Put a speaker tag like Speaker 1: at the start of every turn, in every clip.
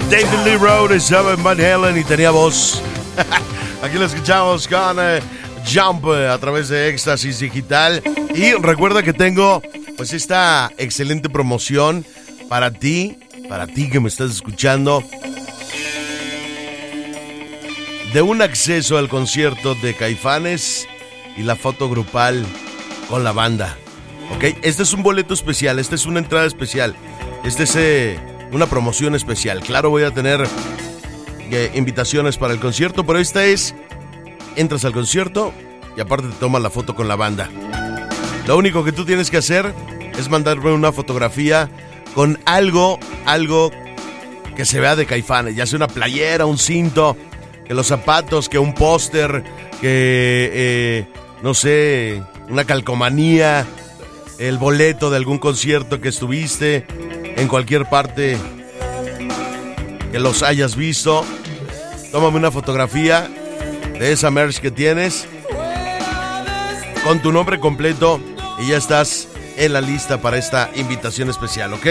Speaker 1: David Lee Roth estaba en Van Halen y tenía voz. Aquí lo escuchamos con Jump a través de Éxtasis Digital. Y recuerda que tengo pues esta excelente promoción para ti que me estás escuchando, de un acceso al concierto de Caifanes y la foto grupal con la banda. Ok, este es un boleto especial, esta es una entrada especial, este es una promoción especial. Claro, voy a tener invitaciones para el concierto, pero esta es, entras al concierto y aparte te tomas la foto con la banda. Lo único que tú tienes que hacer es mandarme una fotografía con algo que se vea de Caifanes, ya sea una playera, un cinto, que los zapatos, que un póster, que no sé, una calcomanía, el boleto de algún concierto que estuviste en cualquier parte que los hayas visto. Tómame una fotografía de esa merch que tienes con tu nombre completo y ya estás en la lista para esta invitación especial, ¿ok?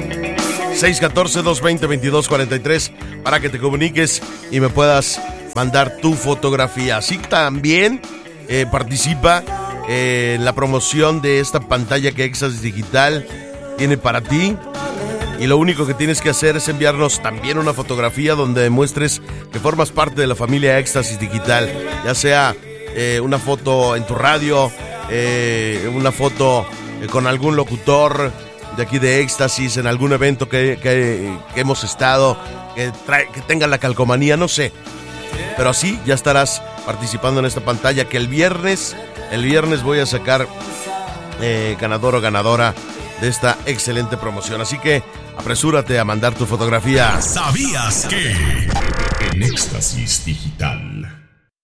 Speaker 1: 614-220-2243 para que te comuniques y me puedas mandar tu fotografía. Así también participa en la promoción de esta pantalla que Éxtasis Digital tiene para ti. Y lo único que tienes que hacer es enviarnos también una fotografía donde demuestres que formas parte de la familia Éxtasis Digital. Ya sea una foto en tu radio, una foto con algún locutor de aquí de Éxtasis, en algún evento que hemos estado, que tenga la calcomanía, no sé. Pero así ya estarás participando en esta pantalla que el viernes voy a sacar ganador o ganadora de esta excelente promoción. Así que apresúrate a mandar tu fotografía.
Speaker 2: ¿Sabías que? En Éxtasis Digital